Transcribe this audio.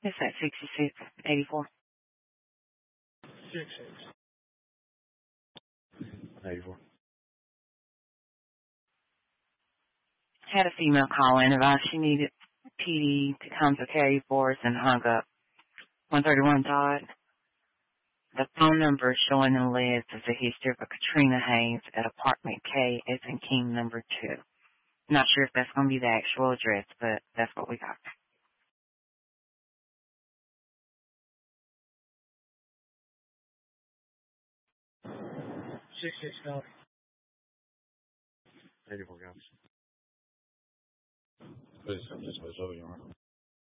It's at 6684. 84. Had a female call in about she needed PD to come to Carry Force and hung up. 131 Todd. The phone number showing in the list is a history of a Katrina Haynes at apartment K as in King number 2. Not sure if that's going to be the actual address, but that's what we got. 669. 84 guys. Please, just over,